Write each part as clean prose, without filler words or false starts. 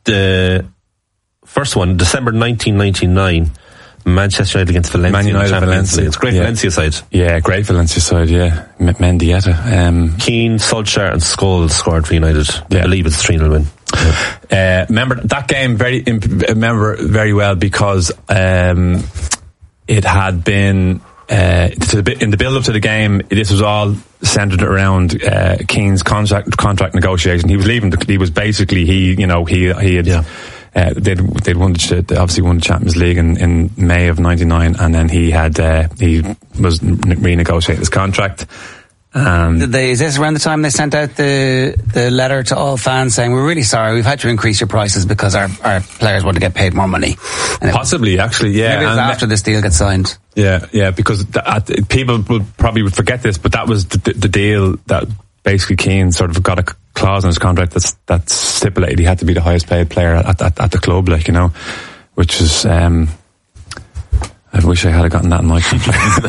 the first one, December 1999, Manchester United against Valencia. Man United, Valencia. It's great Valencia side. Yeah, great Valencia side, yeah. Mendieta. Keane, Solskjaer and Scholes scored for United. I believe it's 3-0 win. Remember that game very well because it had been in the build-up to the game. This was all centred around Keane's contract negotiation. He was leaving. He was basically he had. Yeah. They'd obviously won the Champions League in May of '99, and then he was renegotiating his contract. Is this around the time they sent out the letter to all fans saying, we're really sorry, we've had to increase your prices because our players want to get paid more money? Possibly, actually, yeah. Maybe it was after this deal gets signed. Yeah, because people would probably forget this, but that was the deal that basically Keane sort of got a clause in his contract that stipulated he had to be the highest paid player at the club, which was... I wish I had gotten that in my contract.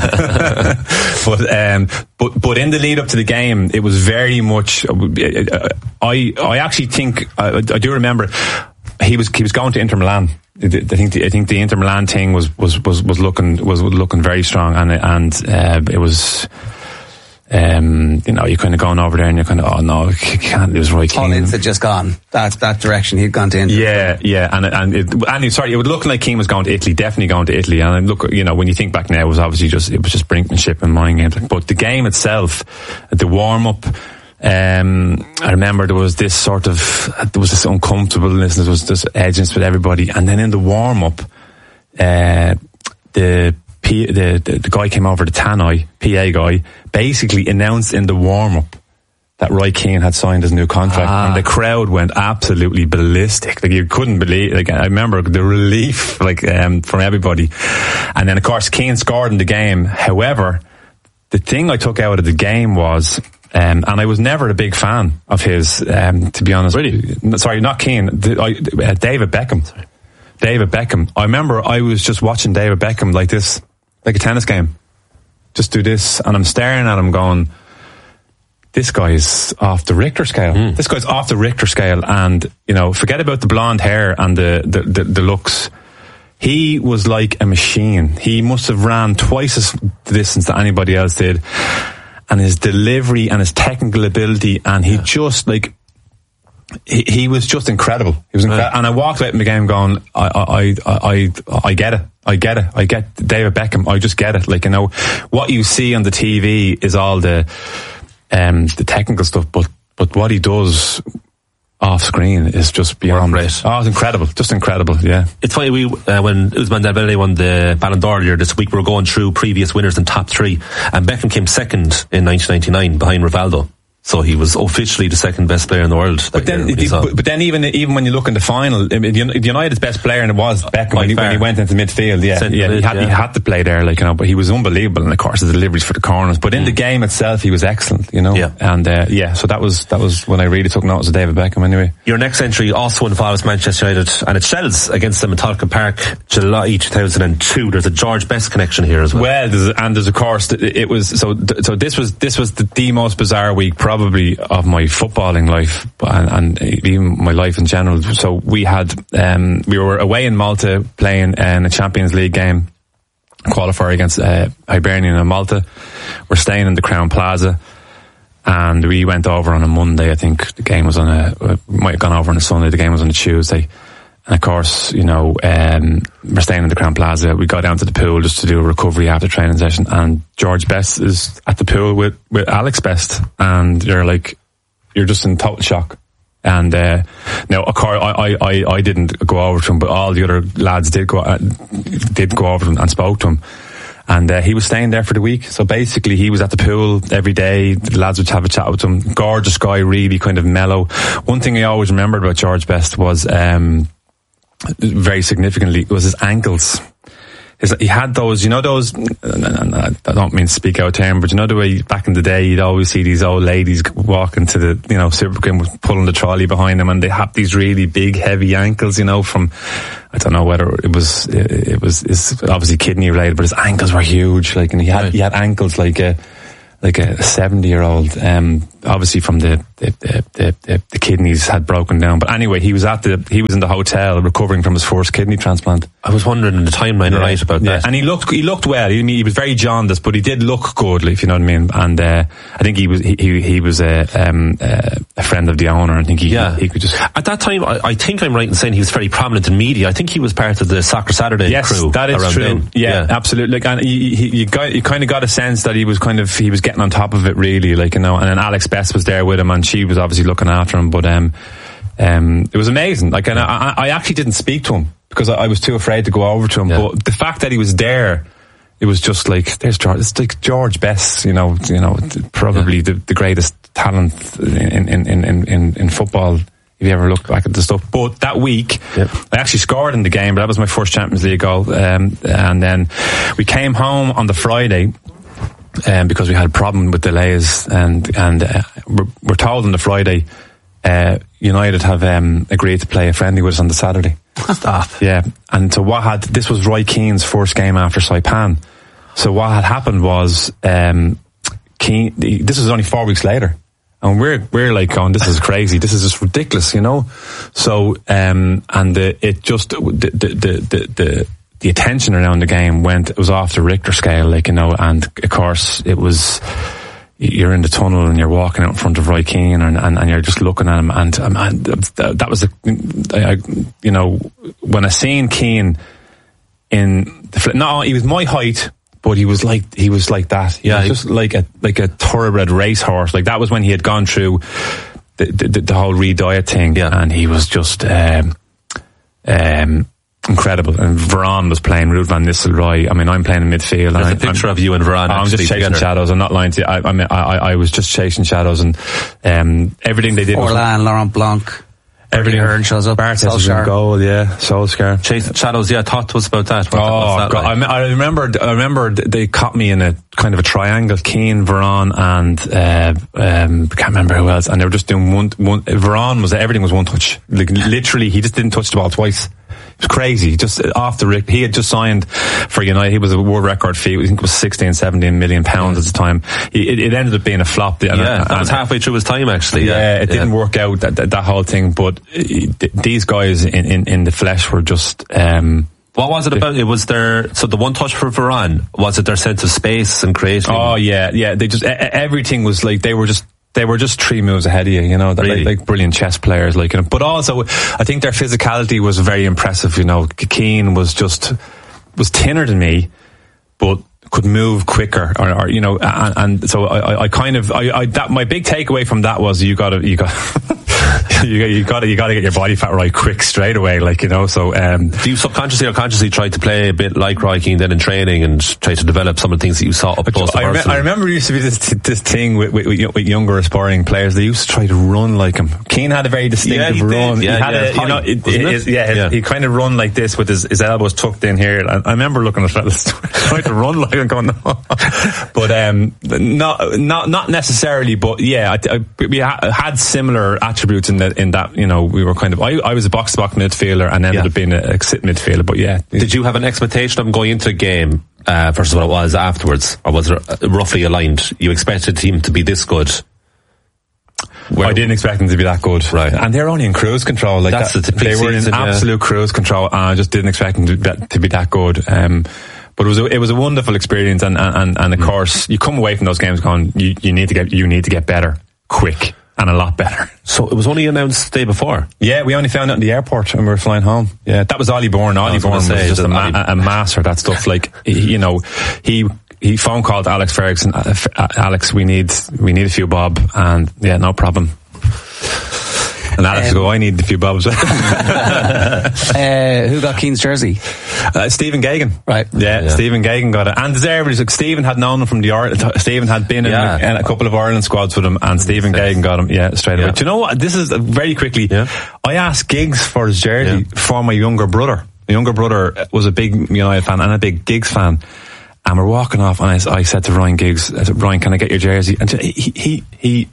but in the lead up to the game, it was very much. I actually think I do remember he was going to Inter Milan. I think the Inter Milan thing was looking very strong, and it was. You're kind of going over there and you're kind of, oh no, you can't lose Roy Keane. All Ince had just gone that direction. He'd gone to Inter. Yeah, and it would look like Keane was going to Italy, definitely going to Italy. And look, when you think back now, it was obviously just brinkmanship and mind games. But the game itself, the warm up, I remember there was this uncomfortableness, there was this edginess with everybody, and then in the warm up, the guy came over, the Tannoy PA guy, basically announced in the warm-up that Roy Keane had signed his new contract, and the crowd went absolutely ballistic. You couldn't believe. I remember the relief, from everybody. And then, of course, Keane scored in the game. However, the thing I took out of the game was, and I was never a big fan of his, to be honest. Really? Sorry, not Keane. David Beckham. Sorry. David Beckham. I remember I was just watching David Beckham like this, like a tennis game. Just do this, and I'm staring at him going, this guy's off the Richter scale. This guy's off the Richter scale, and forget about the blonde hair and the looks. He was like a machine. He must have ran twice as the distance that anybody else did, and his delivery and his technical ability, and he just he was just incredible. He was incredible. And I walked out in the game going, I get it. I get David Beckham. I just get it. What you see on the TV is all the technical stuff, but what he does off screen is just beyond great. Oh, it's incredible. Just incredible, yeah. It's funny, when Ousmane Dembélé won the Ballon d'Or earlier this week, we were going through previous winners and top three, and Beckham came second in 1999 behind Rivaldo. So he was officially the second best player in the world. But then even when you look in the final, United's best player, and it was Beckham when he went into midfield. He had to play there, but he was unbelievable. And of course, the deliveries for the corners. But in the game itself, he was excellent. Yeah. And so that was when I really took notice of David Beckham. Anyway, your next entry also involves Manchester United, and it's Shells against them at Tolka Park, July 2002. There's a George Best connection here as well. Well, there's of course it was so this was the most bizarre week probably of my footballing life and even my life in general. So we were away in Malta playing in a Champions League game, qualifier against Hibernian in Malta. We're staying in the Crown Plaza, and we went over on a Monday. I think the game was might have gone over on a Sunday. The game was on a Tuesday. And of course, we're staying in the Crown Plaza. We got down to the pool just to do a recovery after training session, and George Best is at the pool with Alex Best, and you're just in total shock. And now, of course, I didn't go over to him, but all the other lads did go over to him and spoke to him. And he was staying there for the week. So basically, he was at the pool every day. The lads would have a chat with him. Gorgeous guy, really kind of mellow. One thing I always remembered about George Best was, very significantly, was his ankles. He had those, I don't mean to speak out of term, but the way back in the day you'd always see these old ladies walking to the, Supercrim pulling the trolley behind them, and they have these really big, heavy ankles, from, I don't know whether it's obviously kidney related, but his ankles were huge, and he had ankles like a 70-year-old, obviously from the the kidneys had broken down. But anyway, he was in the hotel recovering from his first kidney transplant. I was wondering in the timeline right about that. And he looked well. He was very jaundiced, but he did look good, if you know what I mean. And I think he was a friend of the owner. I think he could just. At that time, I think I'm right in saying he was very prominent in media. I think he was part of the Soccer Saturday crew. Yes, that is around true. then. Yeah, absolutely. Like, and you kind of got a sense that he was getting on top of it, really. Like, you know, and then Alex Best was there with him, and she was obviously looking after him. But it was amazing. Like, and I actually didn't speak to him because I was too afraid to go over to him. Yeah. But the fact that he was there, it was just like, there's George. It's like George Best, probably the greatest talent in football. If you ever look back at the stuff. But that week, I actually scored in the game, but that was my first Champions League goal. And then we came home on the Friday, because we had a problem with delays, and we're told on the Friday, United have agreed to play a friendly with us on the Saturday. Stop. Yeah. And so this was Roy Keane's first game after Saipan. So what had happened was, Keane, this was only 4 weeks later. And we're like going, this is crazy. This is just ridiculous, you know? So, the attention around the game it was off the Richter scale, like, you know, and of course you're in the tunnel and you're walking out in front of Roy Keane and you're just looking at him, and that was when I seen Keane in he was my height, but he was like that. He was just like a thoroughbred racehorse. Like, that was when he had gone through the whole re-diet thing, and he was just incredible. And Varane was playing Ruud van Nistelrooy. I mean, I'm playing in midfield. There's a picture of you and Varane. I'm just chasing shadows. I'm not lying to you. I was just chasing shadows, and everything they did. Forlan, Laurent Blanc. Everything. Hearn shows up. Bartes was in goal, Solskjaer. Chasing shadows, thought was about that. God, like? I remember they caught me in a kind of a triangle. Keane, Varane, and can't remember who else. And they were just doing one. Varane everything was one touch. Like, literally, he just didn't touch the ball twice. It was crazy, just off the rip. He had just signed for United. He was a world record fee. I think it was 16, 17 million pounds at the time. It ended up being a flop. That was halfway through his time, actually. It didn't work out, that whole thing. But these guys in the flesh were just. What was it about? It was the one touch for Varane, was it their sense of space and creating? Oh yeah. They just, everything was like, they were just 3 moves ahead of you, you know, really? like brilliant chess players, like, you know. But also, I think their physicality was very impressive, you know. Keane was thinner than me, but could move quicker, or you know, and so I my big takeaway from that was you got to get your body fat right quick straight away, like, you know. So do you subconsciously or consciously try to play a bit like Roy Keane then in training and try to develop some of the things that you saw up close? I remember there used to be this thing with younger aspiring players. They used to try to run like him. Keane had a very distinctive run. He kind of run like this with his elbows tucked in here. I remember looking at fellas trying to run like him, going, no. But not necessarily. But yeah, we had similar attributes in that, you know, we were kind of, I was a box-to-box midfielder and ended up being a sit midfielder, but yeah. Did you have an expectation of him going into a game versus what it was afterwards, or was it roughly aligned? You expected the team to be this good? I didn't expect them to be that good, right? And they're only in cruise control, like they were in absolute cruise control, and I just didn't expect them to be that good. But it was a wonderful experience, and of course you come away from those games going, you need to get better quick. And a lot better. So it was only announced the day before? Yeah, we only found it in the airport and we were flying home. Yeah, that was Ollie Bourne. Ollie Bourne was just a master at that stuff. Like, you know, he phone called Alex Ferguson. Alex, we need a few bob, and yeah, no problem. And Alex go, I need a few bobs. Who got Keane's jersey? Stephen Gagan. Right. Yeah, Stephen Gagan got it. And deservedly, like, Stephen had known him from Stephen had been in a couple of Ireland squads with him, and Stephen Gagan got him, straight away. Do you know what? This is very quickly. Yeah. I asked Giggs for his jersey for my younger brother. My younger brother was a big United fan and a big Giggs fan. And we're walking off, and I said to Ryan Giggs, Ryan, can I get your jersey? And he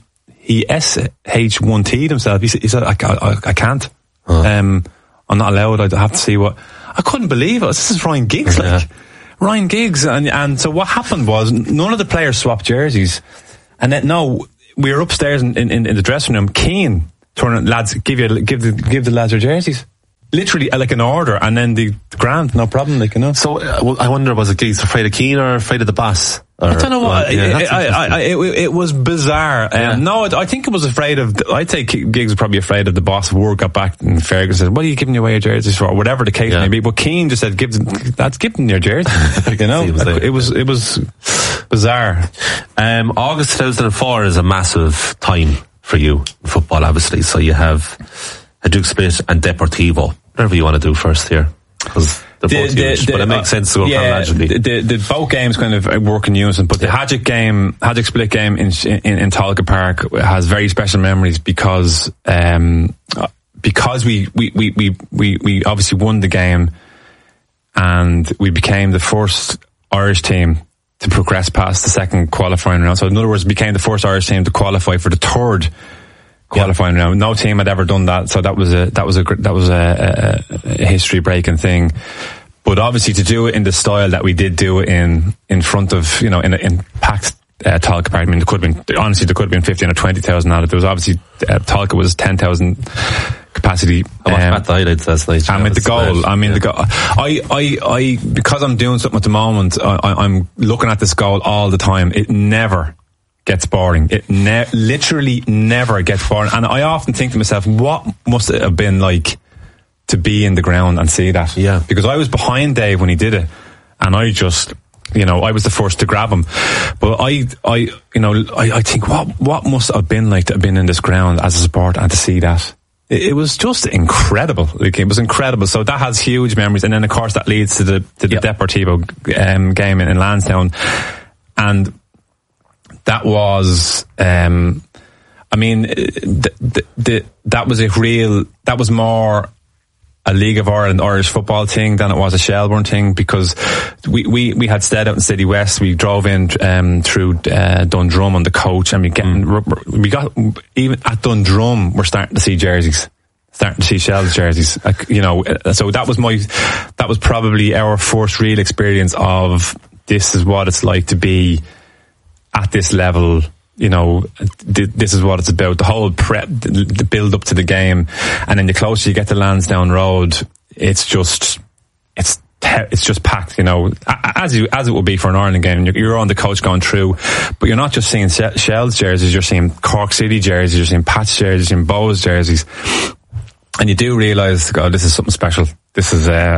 SH1T'd himself. He said, I can't. I'm not allowed. I have to see what. I couldn't believe it. This is Ryan Giggs, Ryan Giggs. And so what happened was none of the players swapped jerseys. And then, we were upstairs in the dressing room. Keane turning, lads, give the lads their jerseys. Literally like an order, and then the grand, no problem, like, you know. So I wonder, was it Giggs afraid of Keane or afraid of the boss? I don't know what. It was bizarre. No, I think it was afraid of. I'd say Giggs was probably afraid of the boss. Word got back, and Ferguson said, "What are you giving away your jerseys for?" Or whatever the case may be. But Keane just said, "Give them your jerseys." You know, it was bizarre. August 2004 is a massive time for you in football, obviously. So you have Hajduk Split and Deportivo. Whatever you want to do first here, because they're both huge, but it makes sense to go chronologically. The both games kind of work in unison, but the Hajduk Split game in Tolka Park has very special memories because we obviously won the game, and we became the first Irish team to progress past the second qualifying round. So in other words, became the first Irish team to qualify for the third qualifying round. No team had ever done that, so that was a history breaking thing. But obviously, to do it in the style that we did do it in front of, you know, in packed Tolka Park. I mean, there could have been 15 or 20,000 out of it. There was obviously Tolka was 10,000 capacity. I watched the highlights last night. And with the goal, the goal. I because I'm doing something at the moment, I'm looking at this goal all the time. It never gets boring. It literally never gets boring. And I often think to myself, what must it have been like to be in the ground and see that? Yeah. Because I was behind Dave when he did it, and I just, you know, I was the first to grab him. But I think what must it have been like to have been in this ground as a sport and to see that? It was just incredible. Like, it was incredible. So that has huge memories. And then of course that leads to the Deportivo game in Lansdowne. And that was, that was more a League of Ireland Irish football thing than it was a Shelbourne thing, because we had stayed out in City West. We drove in through Dundrum on the coach, and we got even at Dundrum, we're starting to see jerseys, starting to see Shels jerseys. You know, so that was probably our first real experience of this is what it's like to be at this level. You know, this is what it's about. The whole prep, the build up to the game, and then the closer you get to Lansdowne Road, it's just packed. You know, as it would be for an Ireland game. You're on the coach going through, but you're not just seeing Shels jerseys. You're seeing Cork City jerseys. You're seeing Pats jerseys. You're seeing Bows jerseys, and you do realise, God, this is something special. This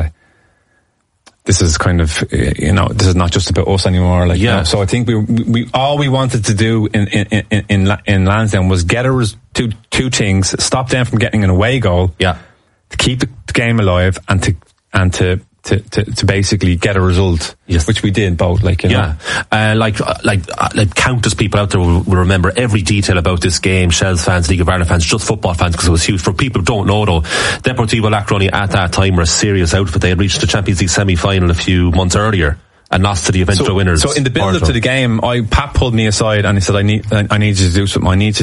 is kind of, you know, this is not just about us anymore. Like, yeah. You know, so I think we all we wanted to do in Lansdowne was get two things: stop them from getting an away goal, to keep the game alive, and to basically get a result, which we did both. Like, you know, like countless people out there will remember every detail about this game. Shels fans, League of Ireland fans, just football fans, because it was huge. For people who don't know though, Deportivo La Coruña at that time were a serious outfit. They had reached the Champions League semi-final a few months earlier and lost to the eventual winners. So in the build up to the game, Pat pulled me aside and he said, I need you to do something. I need you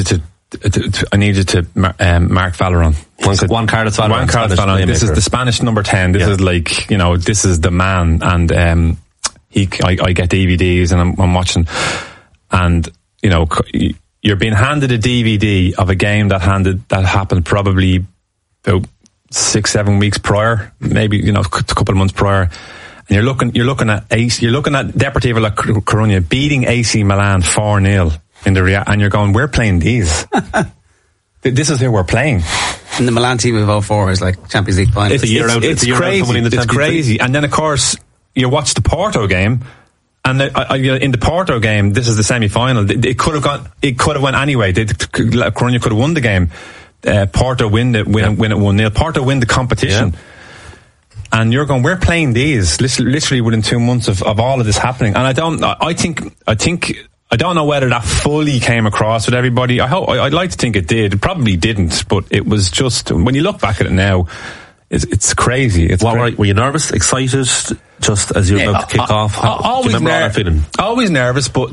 to mark Valeron. Juan Carlos Valeron. This is the Spanish number 10. This is like, you know, this is the man. And I get DVDs and I'm watching. And, you know, you're being handed a DVD of a game that happened probably about 6-7 weeks prior, maybe, you know, a couple of months prior. And you're looking at Deportivo La Coruña beating AC Milan 4-0. And you're going, we're playing these. This is who we're playing. And the Milan team of 04 is like Champions League final. It's crazy. It's crazy. And then of course you watch the Porto game, and in the Porto game, this is the semi-final. It could have went anyway. Coruña could have won the game. Porto win it 1-0. Porto win the competition. Yeah. And you're going, we're playing these literally within 2 months of all of this happening. And I don't know whether that fully came across with everybody. I'd like to think it did. It probably didn't, but it was just, when you look back at it now, it's crazy. Were you nervous, excited, just as you were about to kick off? Do you remember all that feeling? Always nervous, but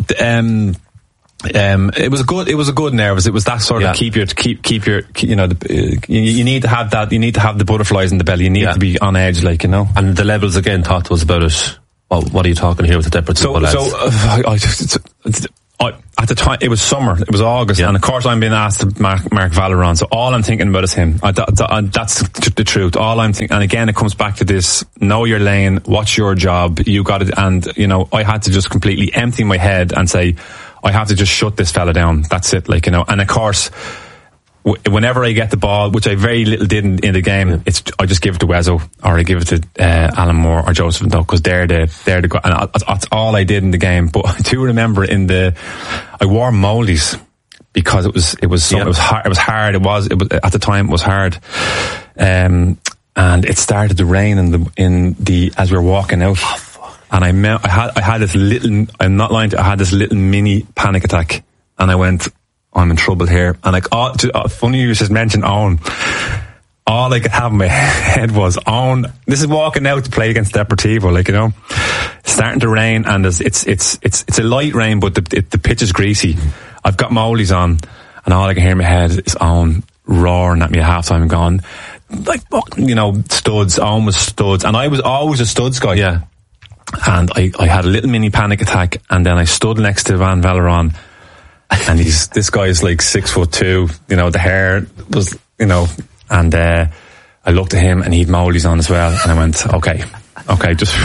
it was a good nervous. It was that sort of keep your, you know, you need to have that. You need to have the butterflies in the belly. You need to be on edge, like, you know. And the levels again. Talk to us about it. What are you talking here with the Deportivo lads? At the time, it was summer, it was August, and of course I'm being asked to mark Valeron, so all I'm thinking about is him. That's the truth. All I'm thinking, and again, it comes back to this: know your lane, what's your job, you got it. And I had to just completely empty my head and say, I have to just shut this fella down. That's it, and of course, whenever I get the ball, which I very little did in the game, I just give it to Wezzo, or I give it to Alan Moore or Joseph Duck, because they're the and that's all I did in the game. But I do remember I wore Moldies because it was hard. It was at the time it was hard, and it started to rain as we were walking out, and I had this little. I'm not lying to you, I had this little mini panic attack, and I went, I'm in trouble here. And funny you just mentioned Owen. All I could have in my head was Owen. This is walking out to play against Deportivo, starting to rain, and it's a light rain, but the pitch is greasy. I've got Moldies on, and all I can hear in my head is Owen roaring at me at halftime and going, studs. Owen was studs, and I was always a studs guy. Yeah. And I had a little mini panic attack, and then I stood next to Van Valeron. And this guy is 6'2", the hair was, and I looked at him and he'd Moldies on as well, and I went, okay, just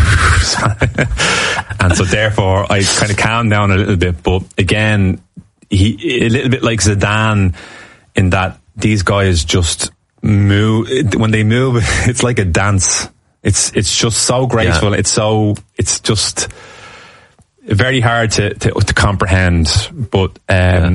and so therefore I kind of calmed down a little bit. But again, he a little bit like Zidane in that these guys just move. When they move, it's like a dance. It's just so graceful. Yeah. It's just very hard to comprehend, but I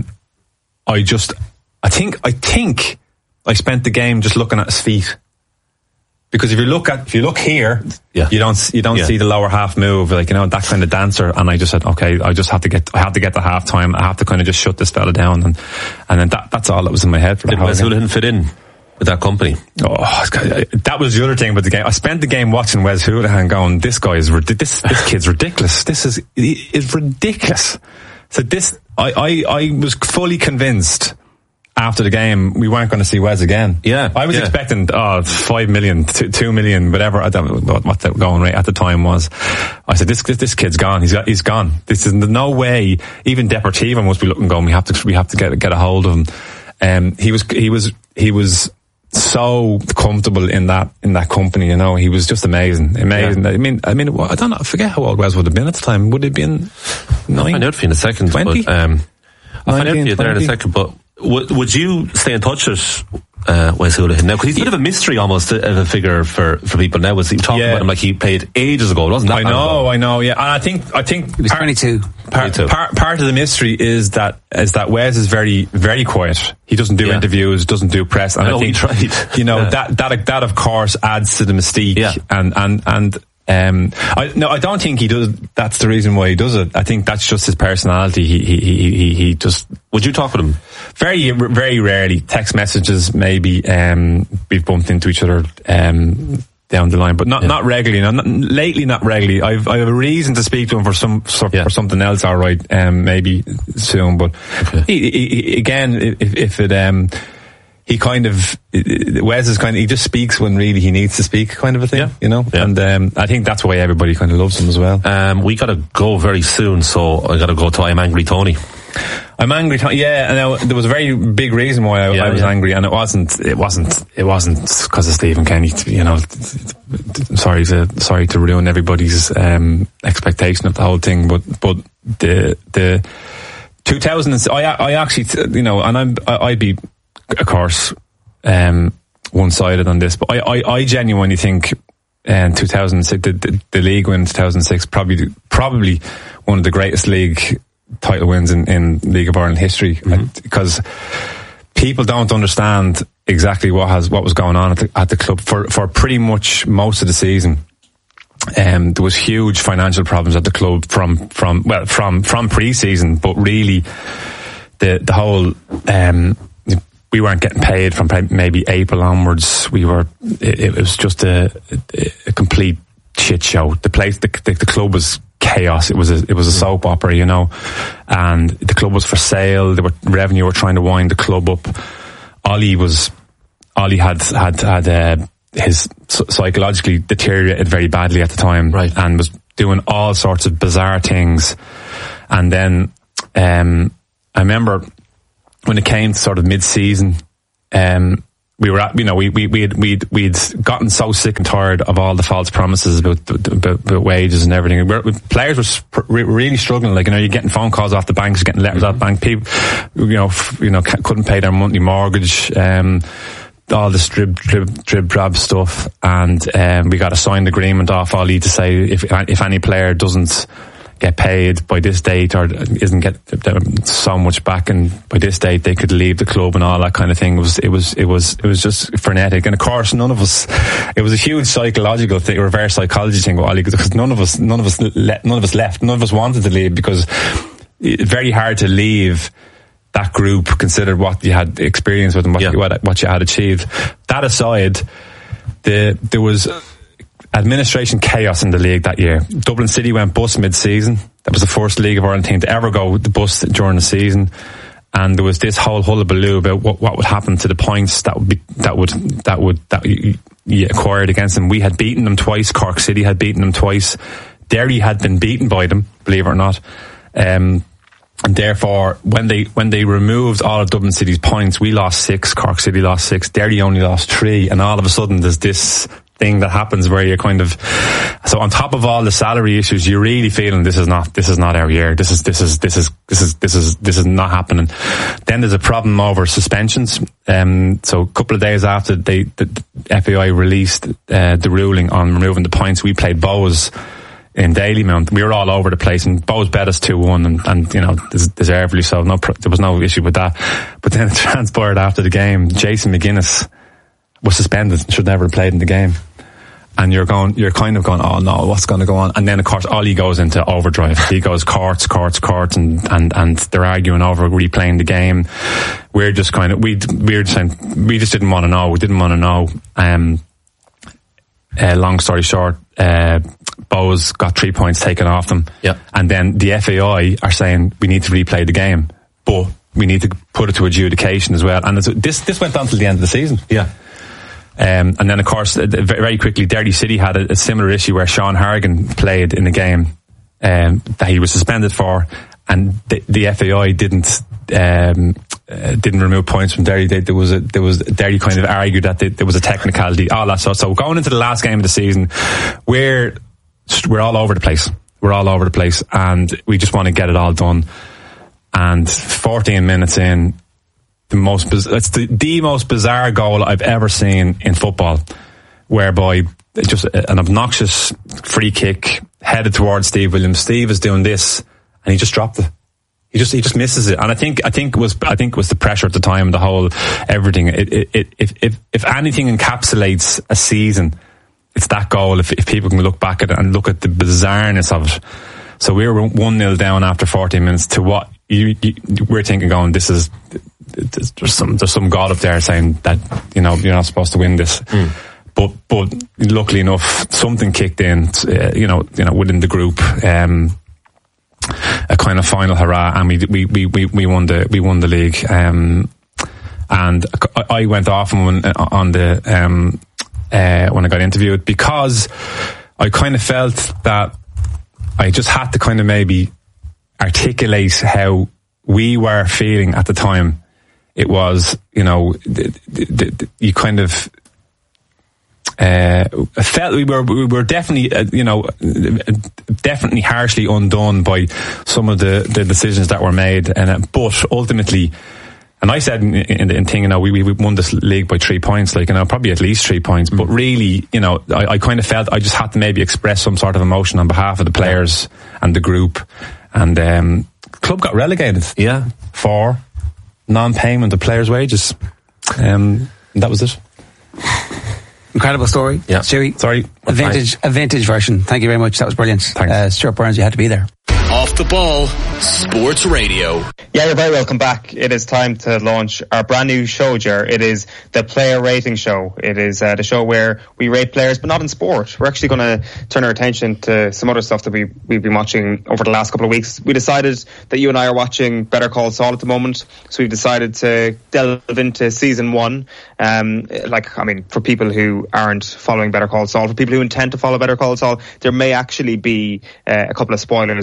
think I spent the game just looking at his feet, because if you look here, you don't see the lower half move, that kind of dancer. And I just said, okay, I have to get to half time. I have to kind of just shut this fella down, and then that's all that was in my head. Did Wes Hoolahan fit in with that company? Oh, that was the other thing about the game. I spent the game watching Wes Hoolahan going, this kid's ridiculous. This is ridiculous. So I was fully convinced after the game we weren't going to see Wes again. Yeah. I was expecting 5 million, 2 million, whatever. I don't know what the going rate at the time was. I said, this kid's gone. He's gone. This is no way. Even Deportivo must be looking, going, we have to get a hold of him. He was so comfortable in that company, He was just amazing. Yeah. I mean, I don't know. I forget how old Wes would have been at the time. Would it have been 9? I'll find out for you in a second. 20? But, I'll find out for you there in a second. But would you stay in touch with Wes Hoolahan now? Because he's a bit of a mystery almost of a figure for people now. Was he talking about him like he played ages ago? Wasn't that? I know. Yeah, and I think he was 22. Part of the mystery is that Wes is very, very quiet. He doesn't do interviews, doesn't do press, and I think he tried. that of course adds to the mystique. Yeah. I don't think he does. That's the reason why he does it. I think that's just his personality. He just. Would you talk with him? Very, very rarely. Text messages, maybe. We've bumped into each other down the line, but not regularly. Lately, not regularly. I've a reason to speak to him for something else. All right, maybe soon. But he again, if it he kind of, Wes is he just speaks when really he needs to speak, kind of a thing, Yeah. And I think that's why everybody kind of loves him as well. We got to go very soon, so I got to go to I'm Angry Tony. I'm angry. Yeah, and there was a very big reason why I was angry, and it wasn't because of Stephen Kenny. Sorry to ruin everybody's expectation of the whole thing, but the 2000. I actually, and I'd be, of course, one-sided on this, but I genuinely think 2006, the league win in 2006, probably one of the greatest league title wins in League of Ireland history, because people don't understand exactly what was going on at the club for pretty much most of the season. There was huge financial problems at the club from pre-season, but really the whole we weren't getting paid from maybe April onwards. It was just a complete shit show. The place, the club was chaos. It was a soap opera, and the club was for sale. Revenue were trying to wind the club up. Ollie had his psychologically deteriorated very badly at the time, right, and was doing all sorts of bizarre things. And then I remember when it came to sort of mid-season, we were at, we'd gotten so sick and tired of all the false promises about wages and everything. Players were really struggling. Like, you're getting phone calls off the banks, getting letters off bank. People, couldn't pay their monthly mortgage. All this drib drab stuff, and we got a signed agreement off Ollie to say if any player doesn't get paid by this date or isn't get so much back, and by this date they could leave the club and all that kind of thing. It was just frenetic, and of course it was a huge psychological thing, reverse psychology thing with Ollie, because none of us left. None of us wanted to leave, because it's very hard to leave that group, considered what you had experienced with them, what you had achieved. That aside, there was administration chaos in the league that year. Dublin City went bust mid-season. That was the first League of Ireland team to ever go the bust during the season, and there was this whole hullabaloo about what would happen to the points that you acquired against them. We had beaten them twice. Cork City had beaten them twice. Derry had been beaten by them, believe it or not. And therefore, when they removed all of Dublin City's points, we lost 6, Cork City lost 6, Derry only lost 3, and all of a sudden there's this thing that happens where you're kind of, so on top of all the salary issues, you're really feeling this is not our year. This is not happening. Then there's a problem over suspensions. So a couple of days after the FAI released the ruling on removing the points, we played Bows in Dalymount. We were all over the place, and Bows bet us 2-1, and deservedly so. There was no issue with that. But then it transpired after the game. Jason McGuinness was suspended and should never have played in the game. And you're kind of going, oh no, what's going to go on? And then of course Ollie goes into overdrive. He goes courts, and they're arguing over replaying the game. We're just kind of, we just didn't want to know. We didn't want to know. Long story short, Bows got 3 points taken off them. Yeah. And then the FAI are saying we need to replay the game, but we need to put it to adjudication as well. And this went on till the end of the season. Yeah. And then of course, very quickly, Derry City had a similar issue where Sean Harrigan played in the game that he was suspended for, and the FAI didn't remove points from Derry. There was Derry kind of argued that there was a technicality, all that sort. So going into the last game of the season, we're all over the place. We're all over the place, and we just want to get it all done. And 14 minutes in, it's the most bizarre goal I've ever seen in football, whereby just an obnoxious free kick headed towards Steve Williams. Steve is doing this, and he just dropped it. He just misses it, and I think it was the pressure at the time, the whole everything. If anything encapsulates a season, it's that goal. If people can look back at it and look at the bizarreness of it. So we were 1-0 down after 14 minutes to what we're thinking, going, there's some God up there saying that you're not supposed to win this. But luckily enough, something kicked in, within the group. A kind of final hurrah, and we won the league. And I went off on the when I got interviewed, because I kind of felt that I just had to kind of maybe articulate how we were feeling at the time. It was, you kind of felt we were definitely, definitely harshly undone by some of the decisions that were made, but ultimately, and I said in the thing, we won this league by 3 points, probably at least 3 points, but really, I kind of felt I just had to maybe express some sort of emotion on behalf of the players and the group, and club got relegated for non-payment of players' wages. And that was it. Incredible story. Yeah. Stewie, sorry. A vintage version. Thank you very much. That was brilliant. Thanks. Stuart Burns, you had to be there. Off the Ball Sports Radio. Yeah, you're very welcome back. It is time to launch our brand new show, Ger. It is the Player Rating Show. It is the show where we rate players, but not in sport. We're actually going to turn our attention to some other stuff that we've been watching over the last couple of weeks. We decided that you and I are watching Better Call Saul at the moment, so we've decided to delve into season 1. For people who aren't following Better Call Saul, for people who intend to follow Better Call Saul, there may actually be a couple of spoilers over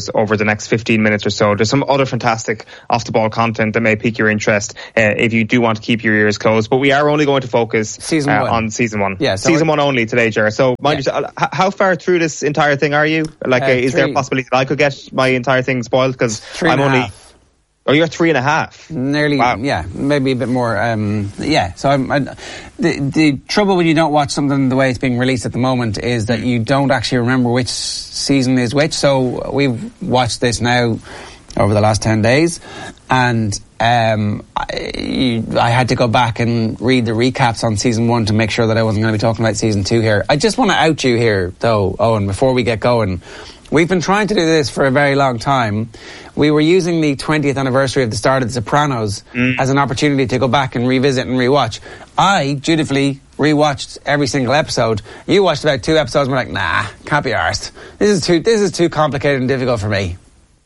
the next 15 minutes or so. There's some other fantastic off-the-ball content that may pique your interest if you do want to keep your ears closed. But we are only going to focus on season 1. Yeah, so season 1 only today, Ger. So mind you, how far through this entire thing are you? Like, is there a possibility that I could get my entire thing spoiled? Because I'm only... Oh, you're 3.5. Nearly, wow. Yeah, maybe a bit more. So the trouble when you don't watch something the way it's being released at the moment is that you don't actually remember which season is which. So we've watched this now over the last 10 days, and I had to go back and read the recaps on season 1 to make sure that I wasn't going to be talking about season 2 here. I just want to out you here, though, Owen, before we get going. We've been trying to do this for a very long time. We were using the 20th anniversary of the start of The Sopranos as an opportunity to go back and revisit and rewatch. I dutifully rewatched every single episode. You watched about 2 episodes and were like, nah, can't be arsed. This is too complicated and difficult for me.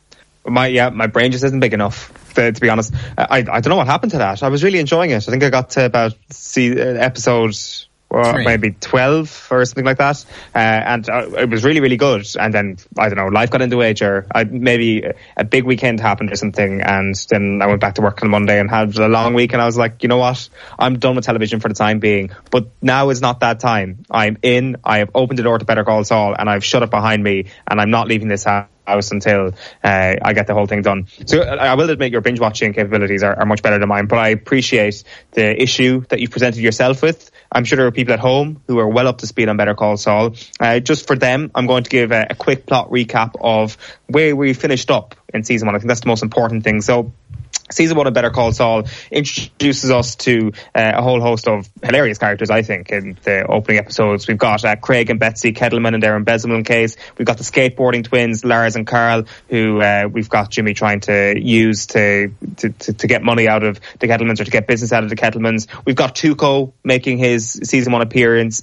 My brain just isn't big enough, to be honest. I don't know what happened to that. I was really enjoying it. I think I got to about episode... maybe 12 or something like that, and it was really, really good. And then, I don't know, life got in the way, maybe a big weekend happened or something, and then I went back to work on Monday and had a long week, and I was like, you know what, I'm done with television for the time being. But now is not that time. I have opened the door to Better Call Saul, and I've shut it behind me, and I'm not leaving this house until I get the whole thing done. So I will admit your binge watching capabilities are much better than mine, but I appreciate the issue that you've presented yourself with. I'm sure there are people at home who are well up to speed on Better Call Saul. Just for them, I'm going to give a quick plot recap of where we finished up in season 1. I think that's the most important thing. So Season 1 of Better Call Saul introduces us to a whole host of hilarious characters, I think, in the opening episodes. We've got Craig and Betsy Kettleman and their embezzlement case. We've got the skateboarding twins, Lars and Carl, who we've got Jimmy trying to use to get money out of the Kettlemans, or to get business out of the Kettlemans. We've got Tuco making his Season 1 appearance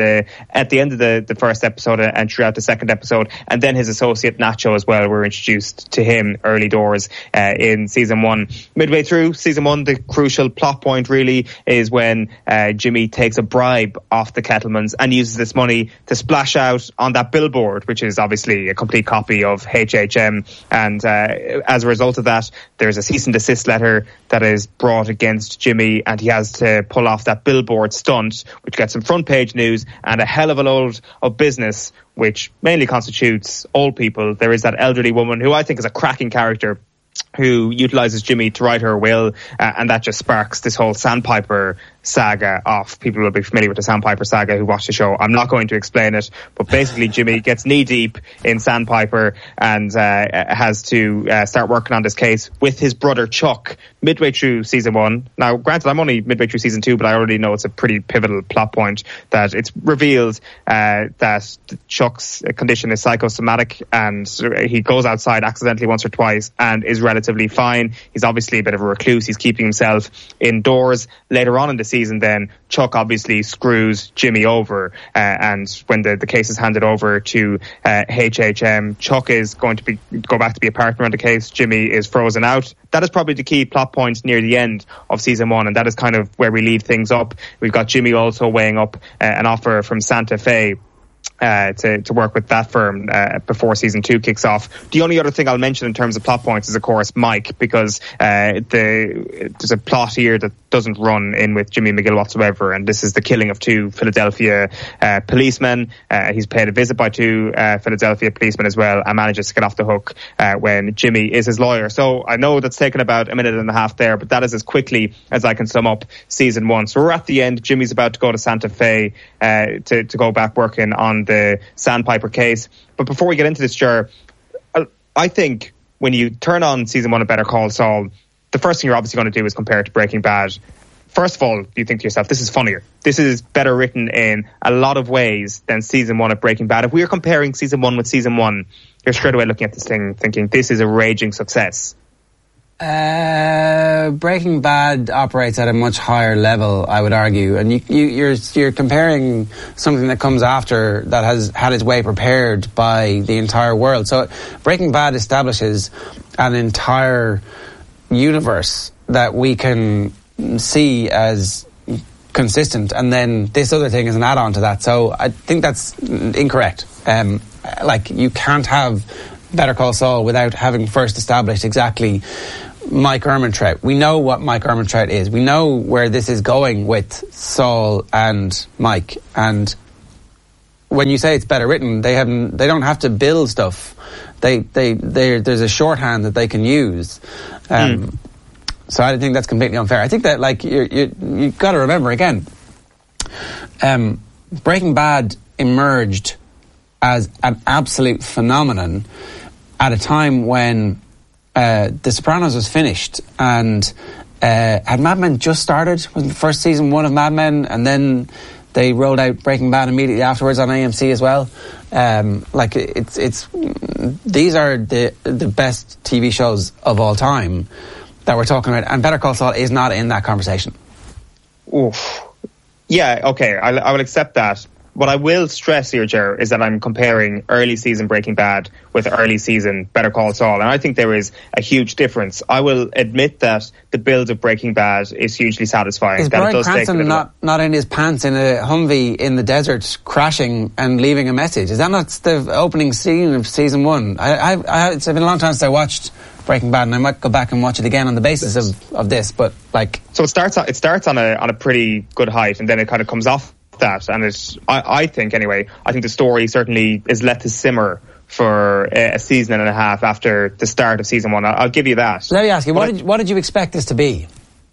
at the end of the first episode and throughout the second episode. And then his associate Nacho as well. We're introduced to him early doors in Season 1. Midway through Season 1, the crucial plot point really is when Jimmy takes a bribe off the Kettlemans and uses this money to splash out on that billboard, which is obviously a complete copy of HHM. And as a result of that, there's a cease and desist letter that is brought against Jimmy, and he has to pull off that billboard stunt, which gets some front page news and a hell of a load of business, which mainly constitutes old people. There is that elderly woman who I think is a cracking character, who utilizes Jimmy to write her will, and that just sparks this whole Sandpiper saga off. People will be familiar with the Sandpiper saga who watch the show. I'm not going to explain it, but basically Jimmy gets knee deep in Sandpiper and has to start working on this case with his brother Chuck midway through Season 1. Now, granted, I'm only midway through Season 2, but I already know it's a pretty pivotal plot point that it's revealed that Chuck's condition is psychosomatic, and he goes outside accidentally once or twice and is relatively fine. He's obviously a bit of a recluse. He's keeping himself indoors. Later on in the season, then, Chuck obviously screws Jimmy over, and when the case is handed over to HHM, Chuck is going to go back to be a partner on the case. Jimmy is frozen out. That is probably the key plot point near the end of Season 1, and that is kind of where we leave things up. We've got Jimmy also weighing up an offer from Santa Fe to work with that firm before Season 2 kicks off. The only other thing I'll mention in terms of plot points is, of course, Mike, because there's a plot here that doesn't run in with Jimmy McGill whatsoever, and this is the killing of 2 Philadelphia policemen. He's paid a visit by 2 Philadelphia policemen as well, and manages to get off the hook when Jimmy is his lawyer. So I know that's taken about a minute and a half there, but that is as quickly as I can sum up Season 1. So we're at the end. Jimmy's about to go to Santa Fe to go back working on the Sandpiper case. But before we get into this, Ger, I think when you turn on Season 1 of Better Call Saul, the first thing you're obviously going to do is compare it to Breaking Bad. First of all, you think to yourself, this is funnier. This is better written in a lot of ways than Season 1 of Breaking Bad. If we are comparing Season 1 with Season 1, you're straight away looking at this thing thinking this is a raging success. Breaking Bad operates at a much higher level, I would argue, and you're comparing something that comes after that has had its way prepared by the entire world. So Breaking Bad establishes an entire universe that we can see as consistent, and then this other thing is an add-on to that. So I think that's incorrect. You can't have Better Call Saul without having first established exactly Mike Ehrmantraut. We know what Mike Ehrmantraut is. We know where this is going with Saul and Mike. And when you say it's better written, they don't have to build stuff. There's a shorthand that they can use. So I think that's completely unfair. I think that like you got to remember again, Breaking Bad emerged as an absolute phenomenon at a time when The Sopranos was finished, and had Mad Men just started? Was the first season 1 of Mad Men, and then they rolled out Breaking Bad immediately afterwards on AMC as well. Like it's these are the best TV shows of all time that we're talking about, and Better Call Saul is not in that conversation. Oof. Yeah, okay, I will accept that. What I will stress here, Ger, is that I'm comparing early season Breaking Bad with early season Better Call Saul, and I think there is a huge difference. I will admit that the build of Breaking Bad is hugely satisfying. Is Bryan Cranston not in his pants in a Humvee in the desert, crashing and leaving a message? Is that not the opening scene of season 1? It's been a long time since I watched Breaking Bad, and I might go back and watch it again on the basis of this. But like, so it starts on a pretty good height, and then it kind of comes off that, and I think the story certainly is let to simmer for a season and a half after the start of season 1. I'll give you that. Let me ask you, what did you expect this to be?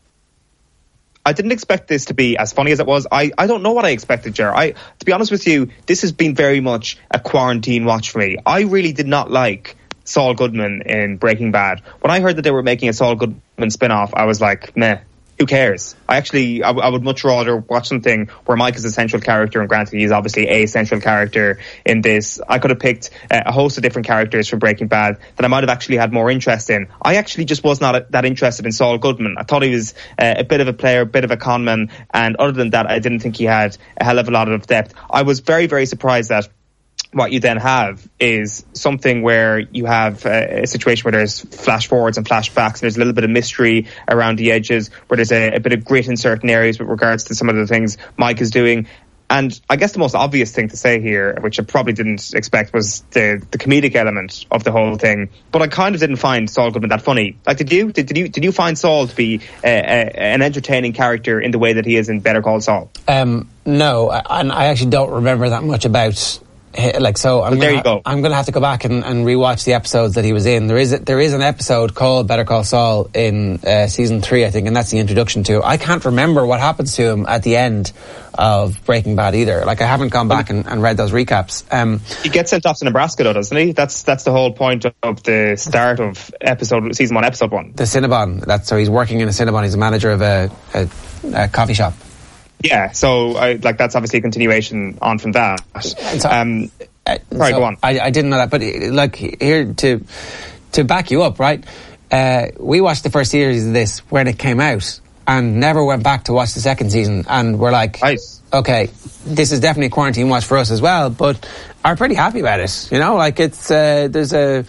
I didn't expect this to be as funny as it was. I don't know what I expected, Ger. To be honest with you, this has been very much a quarantine watch for me. I really did not like Saul Goodman in Breaking Bad. When I heard that they were making a Saul Goodman spin-off, I was like, meh. Who cares? I would much rather watch something where Mike is a central character, and granted he's obviously a central character in this. I could have picked a host of different characters for Breaking Bad that I might have actually had more interest in. I actually just was not that interested in Saul Goodman. I thought he was a bit of a player, a bit of a conman, and other than that I didn't think he had a hell of a lot of depth. I was very, very surprised that what you then have is something where you have a situation where there's flash forwards and flashbacks, and there's a little bit of mystery around the edges, where there's a bit of grit in certain areas with regards to some of the things Mike is doing. And I guess the most obvious thing to say here, which I probably didn't expect, was the comedic element of the whole thing. But I kind of didn't find Saul Goodman that funny. Like, did you? Did you find Saul to be an entertaining character in the way that he is in Better Call Saul? No, and I actually don't remember that much about. Like, so I'm gonna have to go back and rewatch the episodes that he was in. There is an episode called Better Call Saul in season 3, I think, and that's the introduction to. I can't remember what happens to him at the end of Breaking Bad either. Like, I haven't gone back and read those recaps. He gets sent off to Nebraska, though, doesn't he? That's the whole point of the start of season 1, episode 1. The Cinnabon. So he's working in a Cinnabon. He's a manager of a coffee shop. Yeah, so that's obviously a continuation on from that. Sorry, go on. I didn't know that, but like, here to back you up, right? We watched the first series of this when it came out, and never went back to watch the second season, and we're like, nice. Okay, this is definitely a quarantine watch for us as well, but are pretty happy about it. You know, like, it's there's a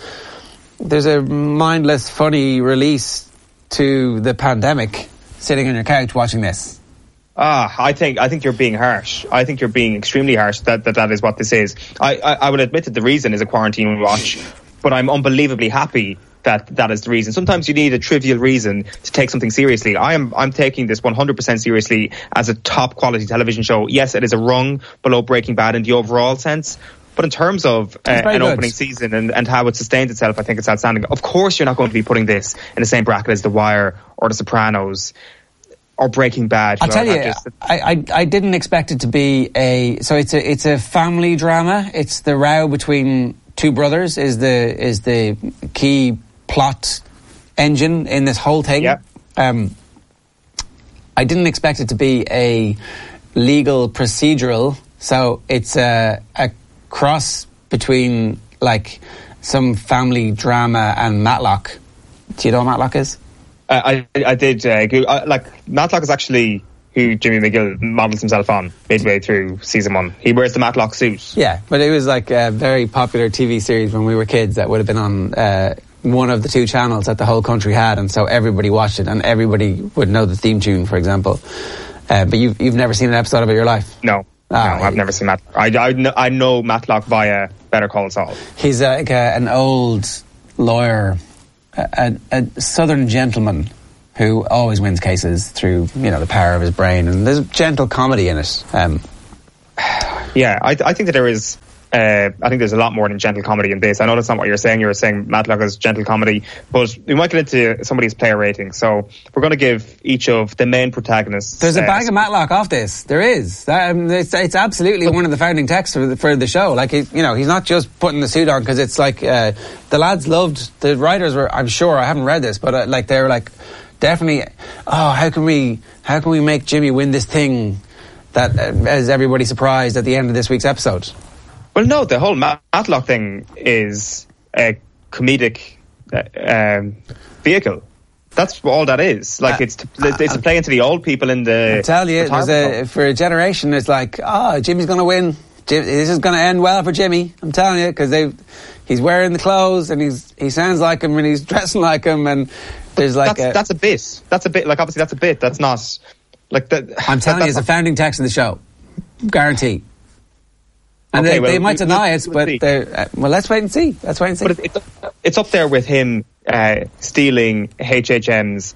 mindless, funny release to the pandemic, sitting on your couch watching this. I think you're being harsh. I think you're being extremely harsh. That is what this is. I will admit that the reason is a quarantine watch, but I'm unbelievably happy that is the reason. Sometimes you need a trivial reason to take something seriously. I'm taking this 100% seriously as a top quality television show. Yes, it is a rung below Breaking Bad in the overall sense, but in terms of an opening season and how it sustains itself, I think it's outstanding. Of course, you're not going to be putting this in the same bracket as The Wire or The Sopranos or Breaking Bad. I'll tell you, I didn't expect it to be it's a family drama. It's the row between two brothers is the key plot engine in this whole thing. Yep. I didn't expect it to be a legal procedural, so it's a cross between like some family drama and Matlock. Do you know what Matlock is? I did. Matlock is actually who Jimmy McGill models himself on midway through season 1. He wears the Matlock suit. Yeah, but it was like a very popular TV series when we were kids that would have been on one of the two channels that the whole country had, and so everybody watched it, and everybody would know the theme tune, for example. But you've never seen an episode of it in your life? No. I've never seen Matlock. I know Matlock via Better Call Saul. He's like an old lawyer, a southern gentleman who always wins cases through, the power of his brain, and there's gentle comedy in it. Yeah, I think that there is. I think there's a lot more than gentle comedy in this. I know that's not what you're saying. You're saying Matlock is gentle comedy, but we might get into somebody's player rating. So we're going to give each of the main protagonists. There's a bag of Matlock off this. There is. It's absolutely one of the founding texts for the show. Like, he's not just putting the suit on because it's like the lads loved. The writers were. I'm sure I haven't read this, but they were like, definitely. Oh, how can we make Jimmy win this thing that has everybody surprised at the end of this week's episode? Well, no, the whole Matlock thing is a comedic vehicle. That's all that is. Like, it's to play into the old people in the... I tell you, for a generation, it's like, Jimmy's going to win. This is going to end well for Jimmy. I'm telling you, because he's wearing the clothes, and he sounds like him, and he's dressing like him, and there's like... That's a bit. That's a bit. Like, obviously, that's a bit. That's not... like that. I'm telling you, it's a founding text of the show. Guarantee. And okay, they might deny it, but let's wait and see. But it's up there with him stealing HHM's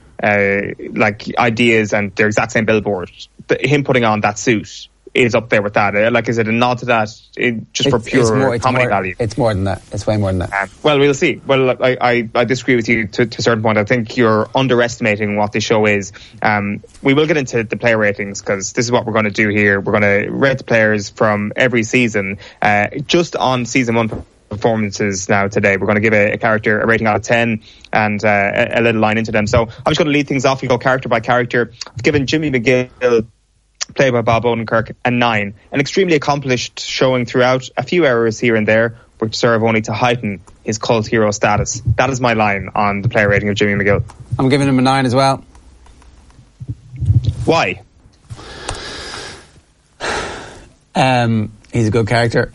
ideas and their exact same billboard. Him putting on that suit is up there with that. Is it a nod to that for pure comedy value? It's more than that. It's way more than that. Well, we'll see. Well, I disagree with you to a certain point. I think you're underestimating what this show is. We will get into the player ratings because this is what we're going to do here. We're going to rate the players from every season. Just on season 1 performances now today, we're going to give a character a rating out of 10 and a little line into them. So I'm just going to lead things off. We go character by character. I've given Jimmy McGill, played by Bob Odenkirk, a 9. An extremely accomplished showing throughout, a few errors here and there, which serve only to heighten his cult hero status. That is my line on the player rating of Jimmy McGill. I'm giving him a 9 as well. Why? He's a good character.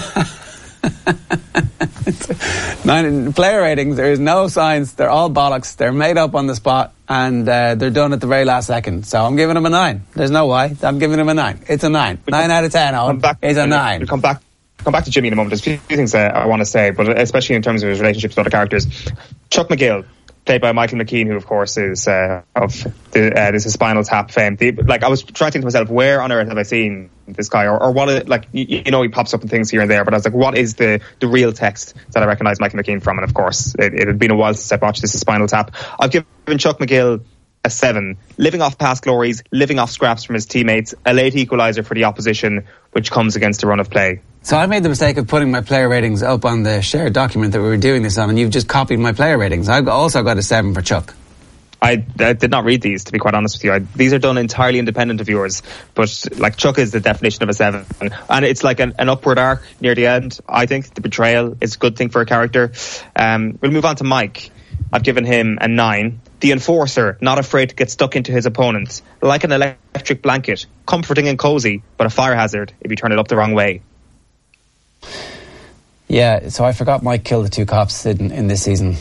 9 in player ratings, there is no science, they're all bollocks, they're made up on the spot, and they're done at the very last second. So I'm giving him a 9. There's no why. I'm giving him a 9. It's a 9. 9 out of 10, Owen. It's a 9. We'll come back to Jimmy in a moment. There's a few things I want to say, but especially in terms of his relationships with other characters. Chuck McGill, played by Michael McKean, who of course is this is Spinal Tap fame. I was trying to think to myself, where on earth have I seen this guy, or what? He pops up in things here and there, but I was like, what is the real text that I recognise Michael McKean from? And of course, it had been a while since I watched This is Spinal Tap. I've given Chuck McGill a 7, living off past glories, living off scraps from his teammates, a late equaliser for the opposition, which comes against a run of play. So I made the mistake of putting my player ratings up on the shared document that we were doing this on, and you've just copied my player ratings. I've also got a 7 for Chuck. I did not read these, to be quite honest with you. These are done entirely independent of yours, but Chuck is the definition of a 7, and it's like an upward arc near the end. I think the betrayal is a good thing for a character. We'll move on to Mike. I've given him a 9. The enforcer, not afraid to get stuck into his opponents, like an electric blanket, comforting and cozy, but a fire hazard if you turn it up the wrong way. Yeah, so I forgot Mike killed the 2 cops in this season.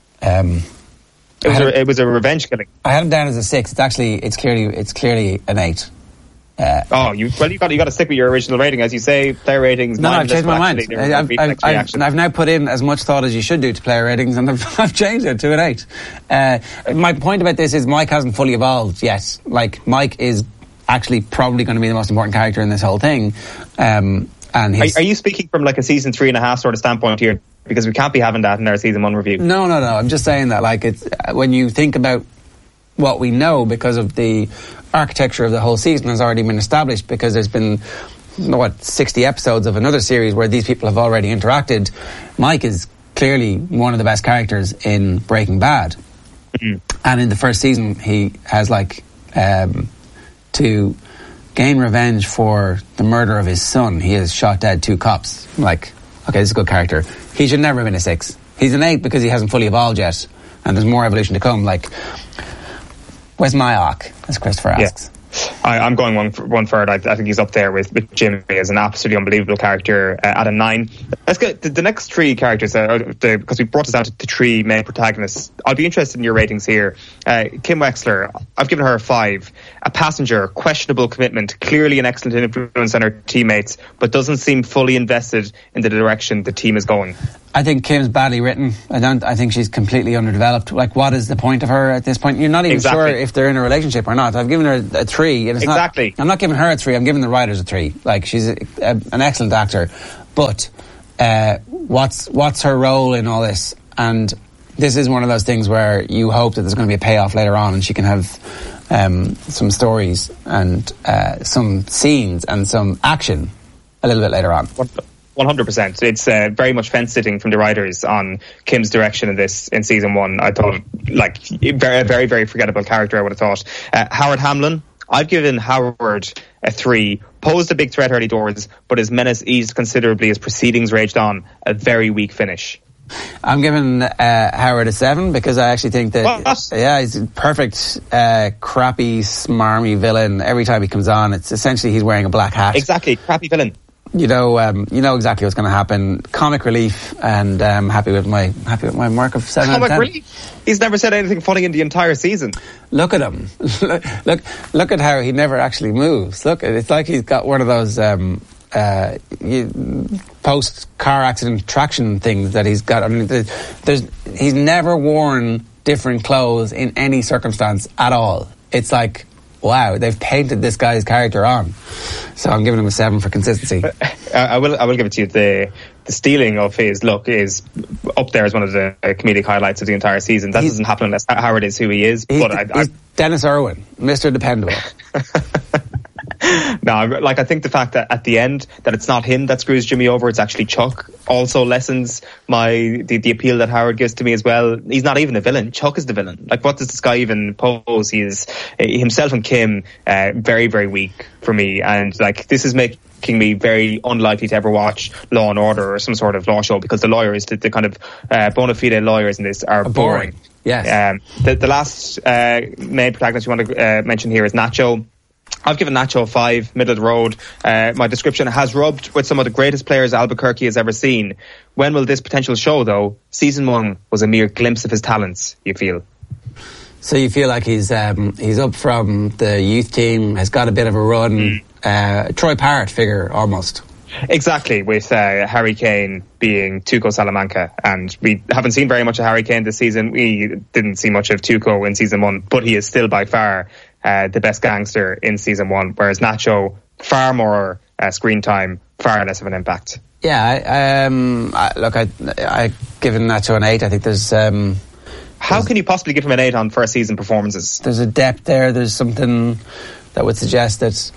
It was a revenge killing. I had him down as a 6. It's clearly an 8. You got to stick with your original rating, as you say. Player ratings. No, I've changed my mind. I've now put in as much thought as you should do to player ratings, and I've changed it to an 8. My point about this is Mike hasn't fully evolved yet. Mike is actually probably going to be the most important character in this whole thing. And are you speaking from a season 3.5 sort of standpoint here? Because we can't be having that in our season 1 review. No. I'm just saying that it's when you think about what we know, because of the architecture of the whole season has already been established, because there's been 60 episodes of another series where these people have already interacted. Mike is clearly one of the best characters in Breaking Bad. Mm-hmm. And in the first season he has to gain revenge for the murder of his son, he has shot dead 2 cops. Okay, this is a good character. He should never have been a 6. He's an 8 because he hasn't fully evolved yet, and there's more evolution to come. Where's my arc, as Christopher asks? Yeah. I'm going one third. I think he's up there with Jimmy as an absolutely unbelievable character at a 9. Let's get the next 3 characters, because we brought this down to 3 main protagonists. I'll be interested in your ratings here. Kim Wexler, I've given her a 5. a passenger, questionable commitment, clearly an excellent influence on her teammates, but doesn't seem fully invested in the direction the team is going. I think Kim's badly written. I think she's completely underdeveloped. Like, what is the point of her at this point? You're not even sure if they're in a relationship or not. I've given her a 3. And it's exactly. I'm not giving her a 3. I'm giving the writers a 3. Like, she's an excellent actor. But what's her role in all this? And this is one of those things where you hope that there's going to be a payoff later on and she can have some stories and some scenes and some action a little bit later on. 100%. It's very much fence sitting from the writers on Kim's direction in this in season 1. I thought, like, a very, very forgettable character, I would have thought. Howard Hamlin, I've given Howard a 3. Posed a big threat early doors, but his menace eased considerably as proceedings raged on. A very weak finish. I'm giving Howard a 7 because I actually think that he's a perfect crappy smarmy villain. Every time he comes on, it's essentially he's wearing a black hat. Exactly, crappy villain. You know exactly what's going to happen. Comic relief, and happy with my mark of 7 out of 10. Comic relief? He's never said anything funny in the entire season. Look at him. look at how he never actually moves. Look, it's like he's got one of those post car accident traction things that he's got. I mean, he's never worn different clothes in any circumstance at all. It's like, wow, they've painted this guy's character on. So I'm giving him a 7 for consistency. I will give it to you. The stealing of his look is up there as one of the comedic highlights of the entire season. That doesn't happen unless Howard is who he is. He's Dennis Irwin, Mr. Dependable. No, I think the fact that at the end that it's not him that screws Jimmy over, it's actually Chuck, also lessens the appeal that Howard gives to me as well. He's not even a villain. Chuck is the villain. Like, what does this guy even pose? He is himself and Kim very, very weak for me, and like, this is making me very unlikely to ever watch Law and Order or some sort of law show, because the lawyers, the kind of bona fide lawyers in this are boring. Yes. The last main protagonist we want to mention here is Nacho. I've given Nacho a 5, middle of the road. My description has rubbed with some of the greatest players Albuquerque has ever seen. When will this potential show, though? Season 1 was a mere glimpse of his talents, you feel? So you feel like he's up from the youth team, has got a bit of a run, Troy Parrott figure almost. Exactly, with Harry Kane being Tuco Salamanca, and we haven't seen very much of Harry Kane this season. We didn't see much of Tuco in season 1, but he is still by far the best gangster in season 1, whereas Nacho, far more screen time, far less of an impact. Yeah, I've given Nacho an 8. I think there's... How can you possibly give him an 8 on first season performances? There's a depth there. There's something that would suggest that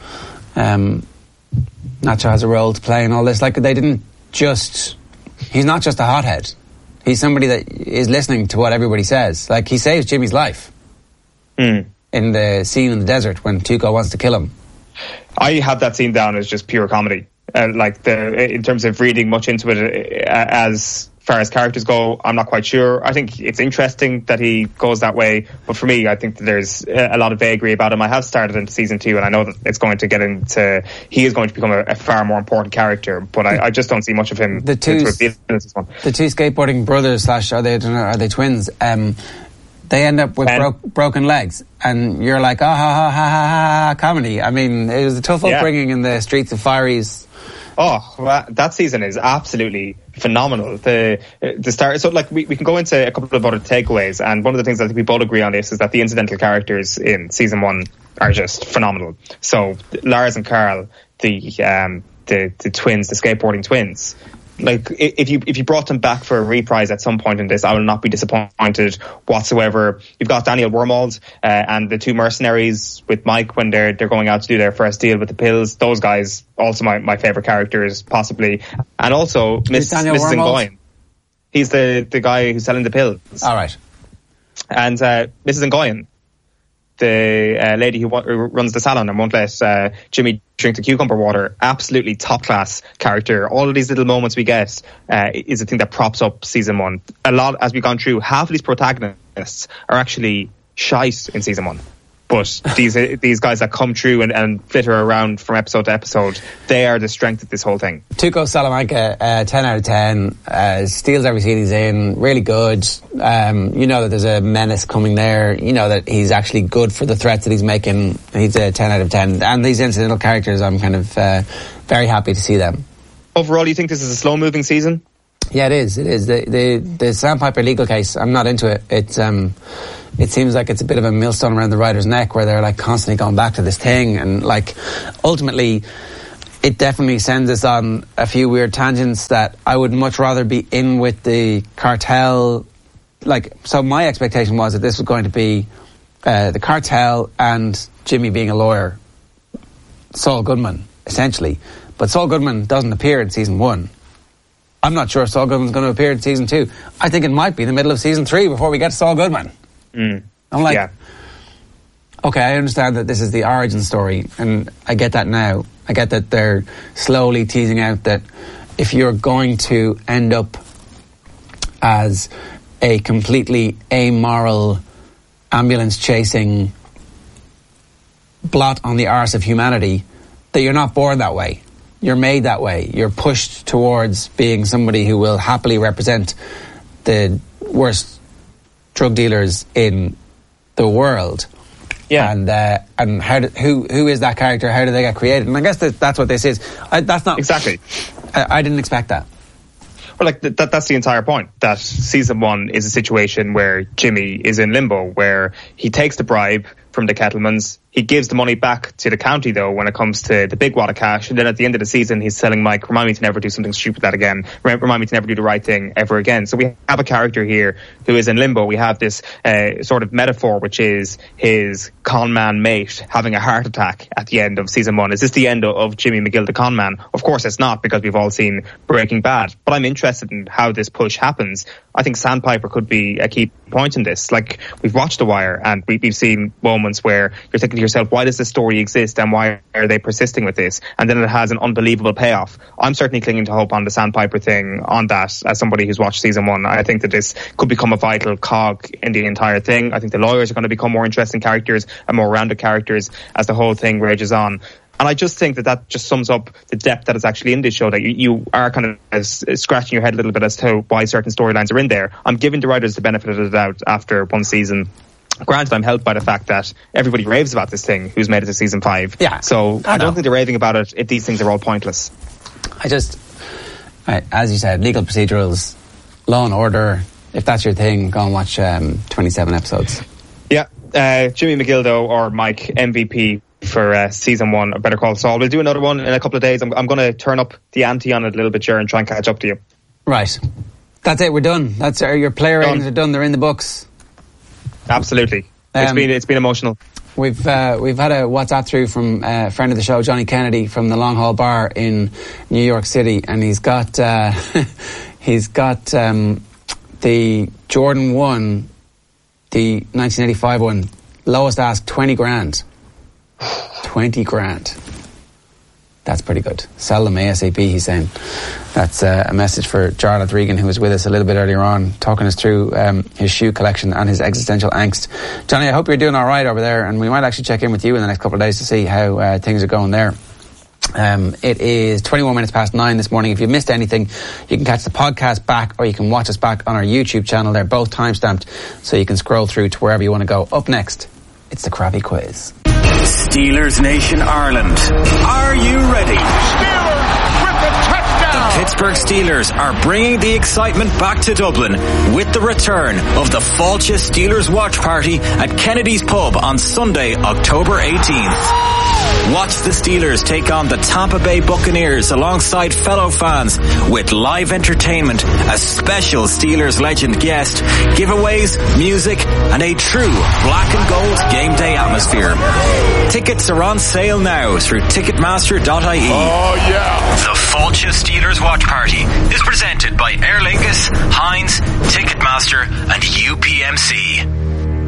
Nacho has a role to play in all this. Like, they didn't just... He's not just a hothead. He's somebody that is listening to what everybody says. Like, he saves Jimmy's life in the scene in the desert when Tuco wants to kill him. I have that scene down as just pure comedy. In terms of reading much into it, as far as characters go, I'm not quite sure. I think it's interesting that he goes that way, but for me, I think that there's a lot of vagary about him. I have started into season 2, and I know that it's going to get into... He is going to become a far more important character, but I just don't see much of him. The two skateboarding brothers, are they twins? They end up with broken legs, and you're like, ha ha ha ha ha, comedy. I mean, it was a tough upbringing in the streets of Fireys. Oh, well, that season is absolutely phenomenal. The start. So, like, we can go into a couple of other takeaways, and one of the things I think we both agree on this is that the incidental characters in season 1 are just phenomenal. So, Lars and Carl, the twins, the skateboarding twins. Like, if you brought them back for a reprise at some point in this, I will not be disappointed whatsoever. You've got Daniel Wormold and the two mercenaries with Mike when they're going out to do their first deal with the pills. Those guys, also my favourite characters, possibly. And also Mrs. Ngoyan. He's the guy who's selling the pills. All right. And Mrs. Ngoyan, the lady who runs the salon and won't let Jimmy drink the cucumber water, absolutely top class character. All of these little moments we get is a thing that props up season 1. A lot, as we've gone through, half of these protagonists are actually shite in season 1. But these guys that come through and flitter around from episode to episode, they are the strength of this whole thing. Tuco Salamanca, 10 out of 10, steals every scene he's in, really good. You know that there's a menace coming there. You know that he's actually good for the threats that he's making. He's a 10 out of 10. And these incidental characters, I'm kind of very happy to see them. Overall, you think this is a slow-moving season? Yeah, it is. It is. The Sandpiper legal case, I'm not into it. It seems like it's a bit of a millstone around the writer's neck where they're like constantly going back to this thing, and like ultimately it definitely sends us on a few weird tangents that I would much rather be in with the cartel. Like, so my expectation was that this was going to be the cartel and Jimmy being a lawyer, Saul Goodman, essentially. But Saul Goodman doesn't appear in season 1. I'm not sure if Saul Goodman's going to appear in season 2. I think it might be the middle of season 3 before we get to Saul Goodman. I'm like, okay, I understand that this is the origin story, and I get that now. I get that they're slowly teasing out that if you're going to end up as a completely amoral, ambulance-chasing blot on the arse of humanity, that you're not born that way. You're made that way. You're pushed towards being somebody who will happily represent the worst drug dealers in the world. Yeah. And who is that character? How do they get created? And I guess that's what this is. That's not exactly. I didn't expect that. Well, like that's the entire point. That season 1 is a situation where Jimmy is in limbo, where he takes the bribe from the Kettlemans. He gives the money back to the county, though, when it comes to the big wad of cash. And then at the end of the season, he's telling Mike, remind me to never do something stupid that again. Remind me to never do the right thing ever again. So we have a character here who is in limbo. We have this sort of metaphor, which is his con man mate having a heart attack at the end of season 1. Is this the end of Jimmy McGill, the con man? Of course it's not, because we've all seen Breaking Bad. But I'm interested in how this push happens. I think Sandpiper could be a key point in this. Like, we've watched The Wire, and we've seen moments where you're thinking to yourself, why does this story exist and why are they persisting with this? And then it has an unbelievable payoff. I'm certainly clinging to hope on the Sandpiper thing on that, as somebody who's watched season 1. I think that this could become a vital cog in the entire thing. I think the lawyers are going to become more interesting characters and more rounded characters as the whole thing rages on. And I just think that just sums up the depth that is actually in this show, that you are kind of scratching your head a little bit as to why certain storylines are in there. I'm giving the writers the benefit of the doubt after one season. Granted, I'm helped by the fact that everybody raves about this thing who's made it to season 5. Yeah. So I don't think they're raving about it if these things are all pointless. As you said, legal procedurals, Law and Order, if that's your thing, go and watch 27 episodes. Yeah. Jimmy McGill, though, or Mike, MVP for season 1 of Better Call Saul. We'll do another one in a couple of days. I'm going to turn up the ante on it a little bit, Ger, and try and catch up to you. Right. That's it. We're done. That's your player ratings are done. They're in the books. Absolutely. It's been emotional. We've had a WhatsApp through from a friend of the show, Johnny Kennedy, from the Long Hall Bar in New York City, and he's got the Jordan 1, the 1985 one, lowest ask, 20 grand. 20 grand. That's pretty good. Sell them ASAP, he's saying. That's a message for Jarlath Regan, who was with us a little bit earlier on, talking us through his shoe collection and his existential angst. Johnny, I hope you're doing all right over there, and we might actually check in with you in the next couple of days to see how things are going there. It is 21 minutes past 9 this morning. If you missed anything, you can catch the podcast back, or you can watch us back on our YouTube channel. They're both time-stamped, so you can scroll through to wherever you want to go. Up next, it's the Krabby Quiz. Steelers Nation Ireland, are you ready? Steelers with the touchdown! The Pittsburgh Steelers are bringing the excitement back to Dublin with the return of the Fáilte Steelers Watch Party at Kennedy's Pub on Sunday, October 18th. Watch the Steelers take on the Tampa Bay Buccaneers alongside fellow fans with live entertainment, a special Steelers legend guest, giveaways, music, and a true black and gold game day atmosphere. Tickets are on sale now through Ticketmaster.ie. Oh yeah! The Fáilte Steelers Watch Party is presented by Aer Lingus, Heinz, Ticketmaster, and UPMC.